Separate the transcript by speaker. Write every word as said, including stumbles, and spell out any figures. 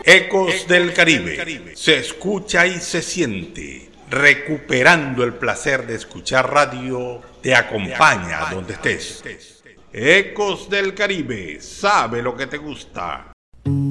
Speaker 1: Ecos del Caribe. Se escucha y se siente. Recuperando el placer de escuchar radio, te acompaña donde estés. Ecos del Caribe, sabe lo que te gusta.